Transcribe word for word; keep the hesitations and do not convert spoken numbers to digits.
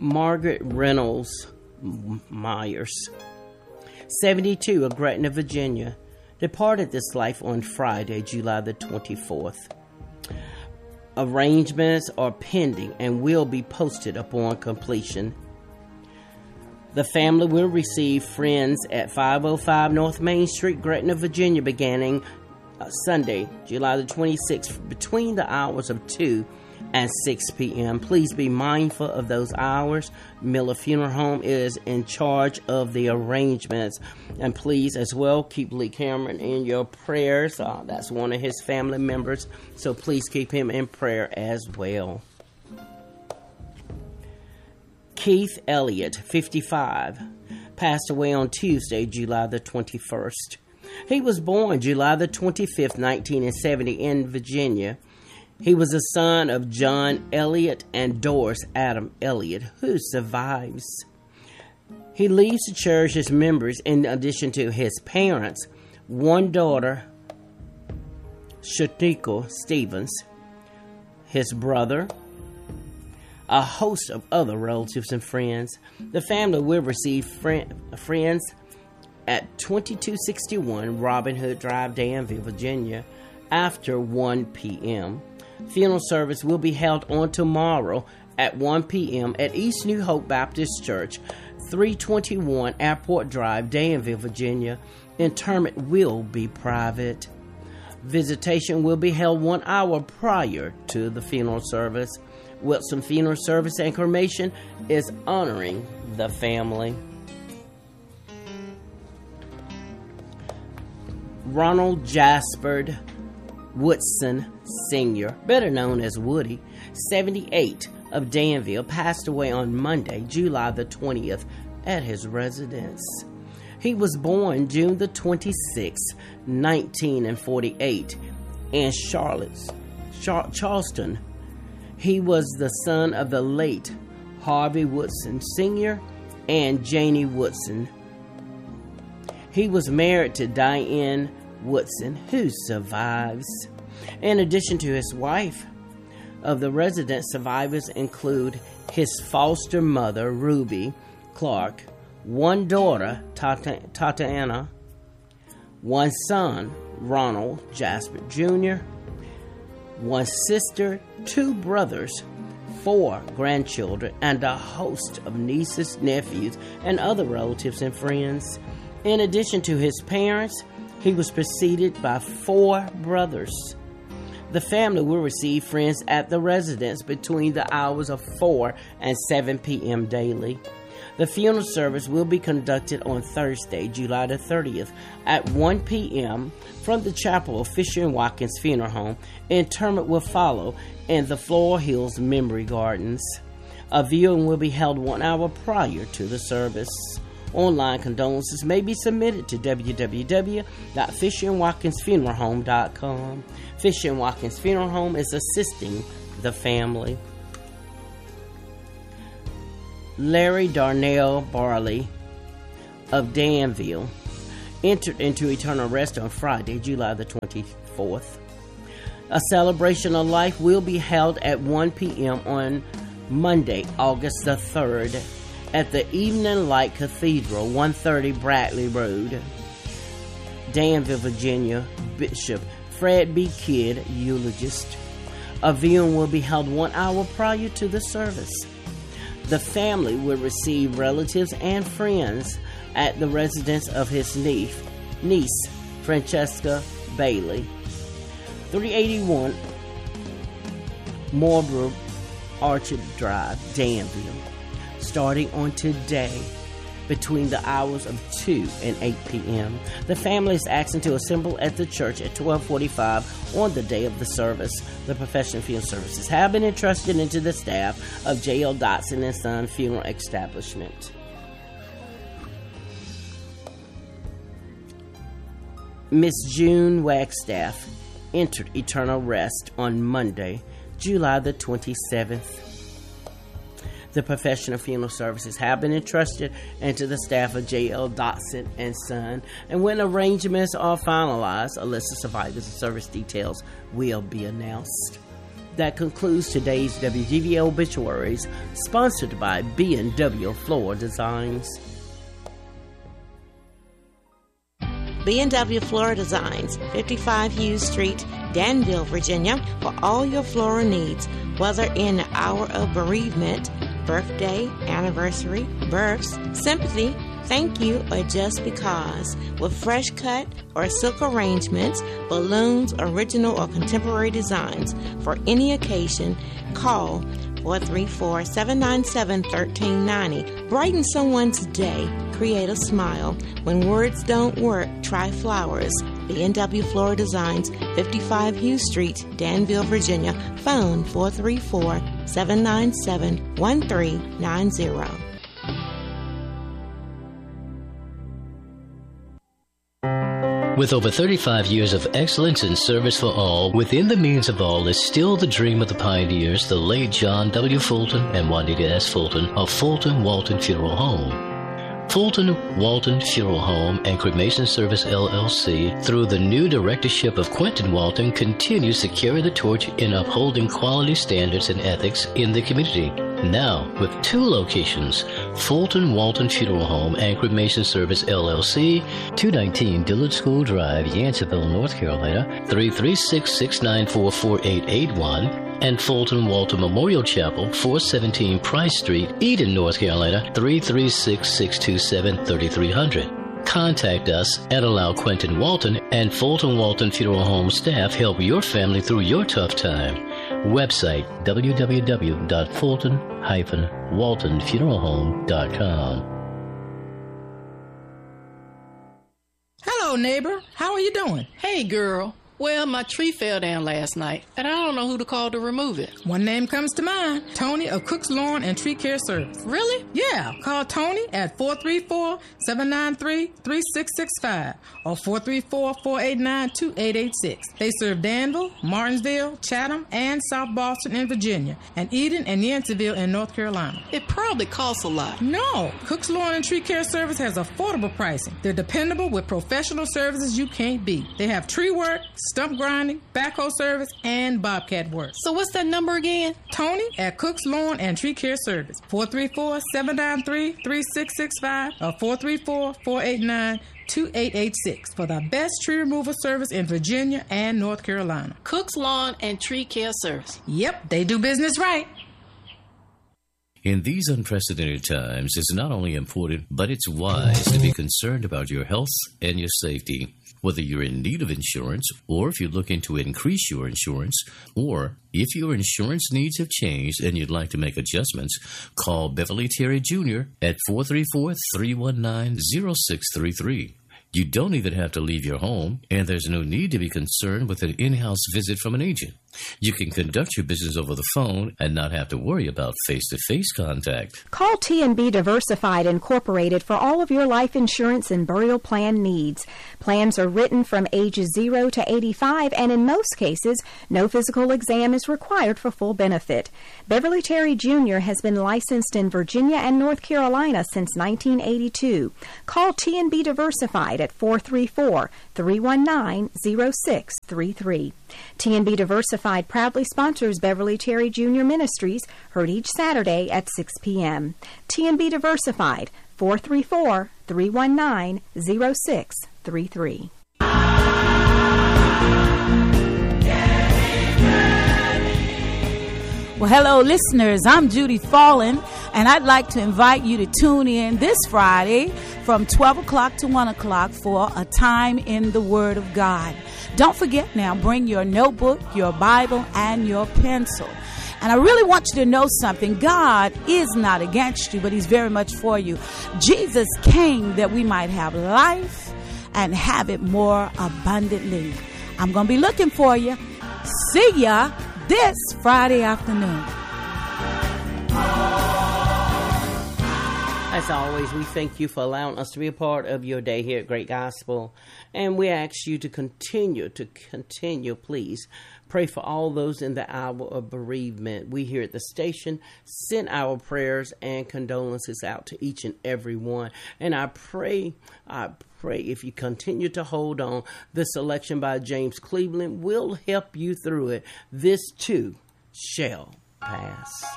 Margaret Reynolds Myers, seventy-two, of Gretna, Virginia, departed this life on Friday, July the twenty-fourth. Arrangements are pending and will be posted upon completion. The family will receive friends at five oh five North Main Street, Gretna, Virginia, beginning uh, Sunday, July the twenty-sixth, between the hours of two and six p.m. Please be mindful of those hours. Miller Funeral Home is in charge of the arrangements. And please, as well, keep Lee Cameron in your prayers. Uh, that's one of his family members, so please keep him in prayer as well. Keith Elliott, fifty-five, passed away on Tuesday, July the twenty-first. He was born July the twenty-fifth, nineteen seventy, in Virginia. He was the son of John Elliott and Doris Adam Elliott, who survives. He leaves to cherish his members in addition to his parents, one daughter, Shatika Stevens, his brother, a host of other relatives and friends. The family will receive friend, friends at twenty-two sixty-one Robin Hood Drive, Danville, Virginia, after one p.m. Funeral service will be held on tomorrow at one p.m. at East New Hope Baptist Church, three twenty-one Airport Drive, Danville, Virginia. Interment will be private. Visitation will be held one hour prior to the funeral service. Wilson Funeral Service and Cremation is honoring the family. Ronald Jasper Woodson Senior, better known as Woody, seventy-eight, of Danville, passed away on Monday, July the twentieth, at his residence. He was born June the twenty-sixth, nineteen forty-eight, in Charlotte, Char- Charleston. He was the son of the late Harvey Woodson Senior and Janie Woodson. He was married to Diane Woodson, who survives. In addition to his wife, of the resident survivors include his foster mother, Ruby Clark, one daughter, Tata- Tatiana, one son, Ronald Jasper Junior, one sister, two brothers, four grandchildren, and a host of nieces, nephews, and other relatives and friends. In addition to his parents, he was preceded by four brothers. The family will receive friends at the residence between the hours of four and seven p.m. daily. The funeral service will be conducted on Thursday, July the thirtieth, at one p.m. from the chapel of Fisher and Watkins Funeral Home. Interment will follow in the Floral Hills Memory Gardens. A viewing will be held one hour prior to the service. Online condolences may be submitted to w w w dot fisher and watkins funeral home dot com. Fisher and Watkins Funeral Home is assisting the family. Larry Darnell Barley of Danville entered into eternal rest on Friday, July the twenty-fourth. A celebration of life will be held at one p.m. on Monday, August the third, at the Evening Light Cathedral, one thirty Bradley Road, Danville, Virginia. Bishop Fred B. Kidd, eulogist. A viewing will be held one hour prior to the service. The family will receive relatives and friends at the residence of his niece, niece Francesca Bailey, three eighty-one Marlborough Orchard Drive, Danville, starting on today between the hours of two and eight p.m. The family is asking to assemble at the church at twelve forty-five on the day of the service. The professional funeral services have been entrusted into the staff of J L Dotson and Son Funeral Establishment. Miss June Wagstaff entered eternal rest on Monday, July the twenty-seventh. The professional funeral services have been entrusted into the staff of J L Dotson and Son, and when arrangements are finalized, a list of survivors and service details will be announced. That concludes today's W G V Obituaries, sponsored by B and W Floor Designs. B and W Floral Designs, fifty-five Hughes Street, Danville, Virginia, for all your floral needs, whether in the hour of bereavement, birthday, anniversary, births, sympathy, thank you, or just because. With fresh cut or silk arrangements, balloons, original or contemporary designs for any occasion, call four three four, seven nine seven, one three nine zero. Brighten someone's day. Create a smile. When words don't work, try flowers. B and W Floral Designs, fifty-five Hughes Street, Danville, Virginia. Phone four three four, seven nine seven, one three nine zero. With over thirty-five years of excellence and service for all, within the means of all is still the dream of the pioneers, the late John W. Fulton and Juanita S. Fulton of Fulton Walton Funeral Home. Fulton Walton Funeral Home and Cremation Service, L L C, through the new directorship of Quentin Walton, continues to carry the torch in upholding quality standards and ethics in the community. Now, with two locations, Fulton Walton Funeral Home and Cremation Service, L L C, two nineteen Dillard School Drive, Yanceyville, North Carolina, three three six, six nine four, four eight eight one, and Fulton Walton Memorial Chapel, four seventeen Price Street, Eden, North Carolina, three three six, six two seven, three three zero zero. Contact us and allow Quentin Walton and Fulton Walton Funeral Home staff help your family through your tough time. Website w w w dot fulton dash walton funeral home dot com. Hello, neighbor. How are you doing? Hey, girl. Well, my tree fell down last night, and I don't know who to call to remove it. One name comes to mind. Tony of Cook's Lawn and Tree Care Service. Really? Yeah. Call Tony at four three four, seven nine three, three six six five or four three four, four eight nine, two eight eight six. They serve Danville, Martinsville, Chatham, and South Boston in Virginia, and Eden and Yanceyville in North Carolina. It probably costs a lot. No. Cook's Lawn and Tree Care Service has affordable pricing. They're dependable with professional services you can't beat. They have tree work, stump grinding, backhoe service, and bobcat work. So what's that number again? Tony at Cook's Lawn and Tree Care Service, four three four, seven nine three, three six six five or four three four, four eight nine, two eight eight six for the best tree removal service in Virginia and North Carolina. Cook's Lawn and Tree Care Service. Yep, they do business right. In these unprecedented times, it's not only important, but it's wise to be concerned about your health and your safety. Whether you're in need of insurance, or if you're looking to increase your insurance, or if your insurance needs have changed and you'd like to make adjustments, call Beverly Terry Junior at four three four, three one nine, zero six three three. You don't even have to leave your home, and there's no need to be concerned with an in-house visit from an agent. You can conduct your business over the phone and not have to worry about face-to-face contact. Call T and B Diversified Incorporated for all of your life insurance and burial plan needs. Plans are written from ages zero to eighty-five, and in most cases, no physical exam is required for full benefit. Beverly Terry Junior has been licensed in Virginia and North Carolina since nineteen eighty-two. Call T and B Diversified at four three four, three one nine, zero six three three. T and B Diversified proudly sponsors Beverly Terry Junior Ministries, heard each Saturday at six p.m. T and B Diversified, four three four, three one nine, zero six three three. Well, hello, listeners. I'm Judy Fallon, and I'd like to invite you to tune in this Friday from twelve o'clock to one o'clock for A Time in the Word of God. Don't forget now, bring your notebook, your Bible, and your pencil. And I really want you to know something. God is not against you, but He's very much for you. Jesus came that we might have life and have it more abundantly. I'm going to be looking for you. See ya this Friday afternoon. As always, we thank you for allowing us to be a part of your day here at Great Gospel. And we ask you to continue, to continue, please. Pray for all those in the hour of bereavement. We here at the station send our prayers and condolences out to each and every one. And I pray, I pray if you continue to hold on, this selection by James Cleveland will help you through it. This too shall pass.